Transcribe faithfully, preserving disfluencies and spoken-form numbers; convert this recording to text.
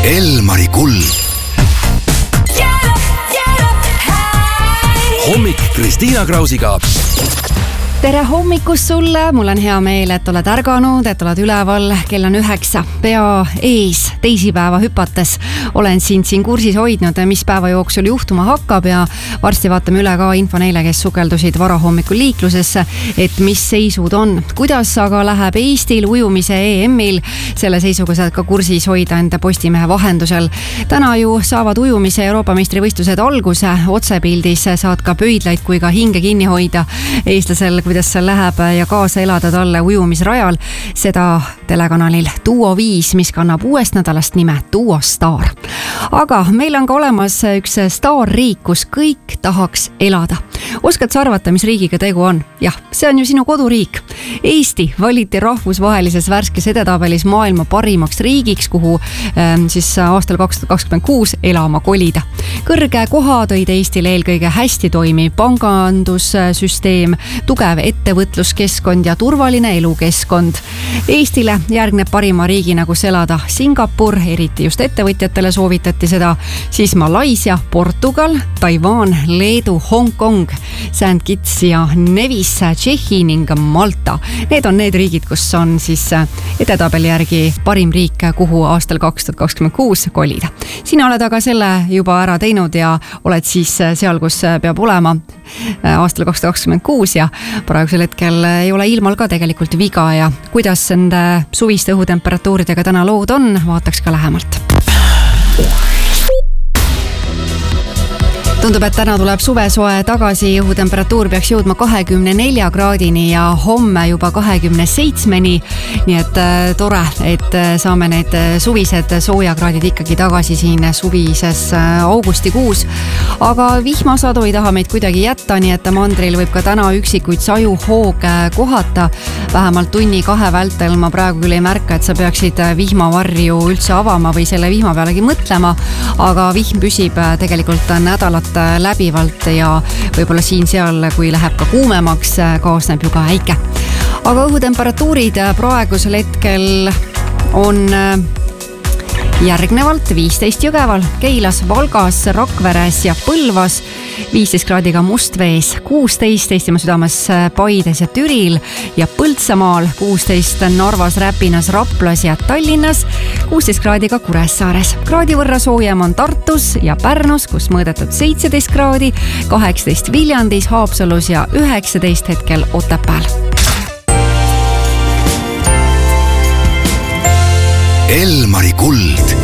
Elmari Kuld. Hommik Kristiina Krausiga. Tere hommikust sulle, mul on hea meel, et oled ärganud, et oled üleval, kell on üheksa, pea ees, teisipäeva hüpates. Olen sind siin kursis hoidnud, mis päeva jooksul juhtuma hakkab ja varsti vaatame üle ka info neile, kes sukeldusid varahommikul liiklusesse, et mis seisud on. Kuidas aga läheb Eestil ujumise E M-il, selle seisuga saad ka kursis hoida enda Postimehe vahendusel. Täna ju saavad ujumise Euroopa meistrivõistlused alguse, otsepildis saad ka pöidlaid kui ka hinge kinni hoida eestlasel, kuidas seal läheb ja kaasa elada talle ujumisrajal, seda telekanalil Duo viis, mis kannab uuest nädalast nime Duo Star. Aga meil on ka olemas üks staarriik, kus kõik tahaks elada. Oskad sa arvata, mis riigiga tegu on? Jah, see on ju sinu koduriik. Eesti valiti rahvusvahelises värskes edetabelis maailma parimaks riigiks, kuhu ähm, siis aastal kaks tuhat kakskümmend kuus elama kolida. Kõrge koha tõid Eestile eelkõige hästi toimi pangandussüsteem, tugev ettevõtluskeskkond ja turvaline elukeskkond. Eestile järgneb parima riigina, kus elada Singapur, eriti just ettevõtjatele soovitati seda, siis Malaisia, Portugal, Taiwan, Leedu, Hong Kong, Saint Kitts ja Nevis, Tšehhi ning Malta. Need on need riigid, kus on siis edetabeli järgi parim riik, kuhu aastal kaks tuhat kakskümmend kuus kolida. Sina oled aga selle juba ära teinud ja oled siis seal, kus peab olema aastal kaks tuhat kakskümmend kuus ja praegusel hetkel ei ole ilmal ka tegelikult viga ja kuidas nende suviste õhutemperatuuridega täna lood on, vaataks ka lähemalt. Tundub, et täna tuleb suvesoe tagasi, õhutemperatuur peaks jõudma kahekümne nelja kraadini ja homme juba kahekümne seitsmeni. Nii et tore, et saame need suvised soojakraadid ikkagi tagasi siin suvises augustikuus. Aga vihmasadu ei taha meid kuidagi jätta, nii et mandril võib ka täna üksikuid saju hoog kohata. Vähemalt tunni kahe vältel ma praegu küll ei märka, et sa peaksid vihmavarju üldse avama või selle vihma pealegi mõtlema, aga vihm püsib tegelikult nädalat läbivalt ja võib-olla siin-seal, kui läheb ka kuumemaks, kaasneb ju ka äike. Aga õhutemperatuurid praegusel hetkel on järgnevalt viisteist Jõgeval, Keilas, Valgas, Rakveres ja Põlvas, viisteist kraadiga Mustvees, kuusteist Eestimaa südames Paides ja Türil ja Põltsamaal, kuusteist Narvas, Räpinas, Raplas ja Tallinnas, kuusteist kraadiga Kuressaares. Kraadi võrra soojem on Tartus ja Pärnus, kus mõõdetud seitseteist kraadi, kaheksateist Viljandis, Haapsalus ja üheksateist hetkel Otepääl. Elmari Kuld.